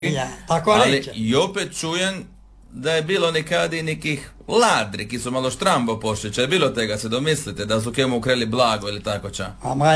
Ja, tako ali reče. i opet čujem da je bilo nekad i nekih ladri, ki so malo štrambo pošli. Če je bilo tega, se domislite, da su kemu ukreli blago ili tako ča? Ma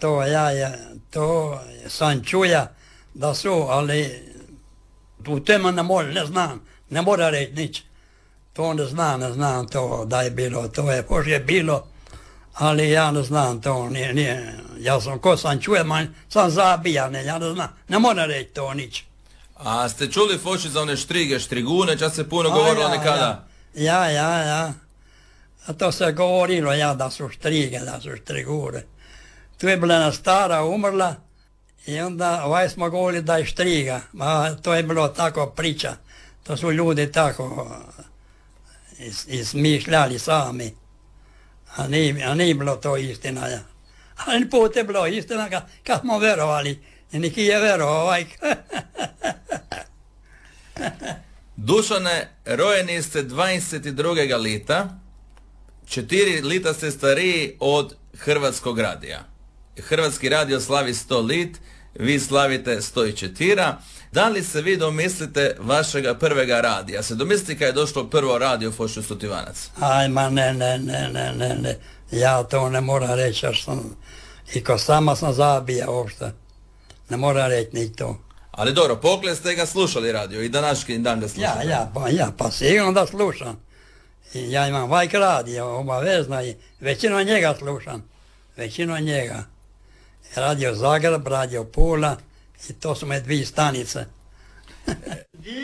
to sam čuja da su, ali u teme ne znam, ne mora reći nič. To ne znam to da je bilo, to je poslije bilo, ali ja ne znam to, nije, ja sam ko sam čuje, sam zabijan, ja ne znam, ne mora reći to nič. A ste čuli foši za one štrige, štrigune, čas se puno govorilo nekada? Ja. A to se govorilo, da su štrige, da su štrigure. Tu je bila jedna stara, umrla, i onda ovaj smo govorili da je štriga. To je bilo tako priča. To su ljudi tako izmišljali sami. A nije bilo to istina. Ali put je bilo istina kad smo verovali. I neki je verovao ovaj. Dušane, rojeni ste 22. lita, 4 lita ste stariji od Hrvatskog radija. Hrvatski radio slavi 100 lit, vi slavite 104. Da li se vi domislite vašega prvega radija? Se domislite kad je došlo prvo radio Fošu Sutivanac? Ajma, ne. Ja to ne moram reći, jer sam, i ko sama sam zabija uopšte. Ne mora reći ni to. Ali dobro, pokle ste ga slušali radio i današnji dan ga slušate. Pa sigurno da slušam. I ja imam Vajk radio, obavezno, i većinu njega slušam. Većinu njega. Radio Zagreb, radio Pula, i to su me 2 stanice.